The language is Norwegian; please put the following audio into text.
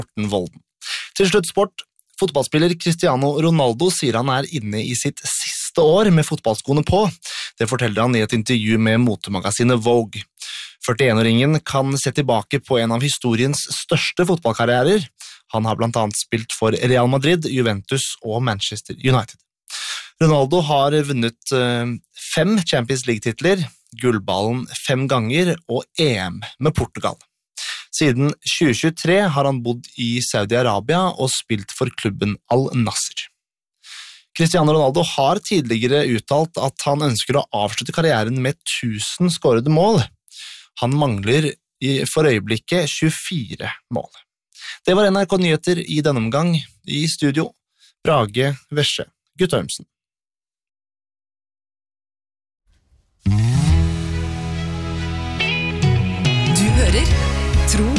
Morten Volden. Til slutt sport. Fotballspiller Cristiano Ronaldo sier han inne i sitt siste år med fotballskoene på. Det forteller han i et intervju med motemagasinet Vogue. 41-åringen kan se tilbake på en av historiens største fotballkarrierer. Han har blant annet spilt for Real Madrid, Juventus og Manchester United. Ronaldo har vunnet 5 Champions League-titler, gullballen 5 ganger og EM med Portugal. Siden 2023 har han bodd i Saudi-Arabia og spilt for klubben Al-Nassr. Cristiano Ronaldo har tidligere uttalt at han ønsker å avslutte karrieren med 1000 skårede mål. Han mangler for øyeblikket 24 mål. Det var NRK Nyheter i denne omgang. I studio, Brage Vesje Guttormsen. Du hører Tro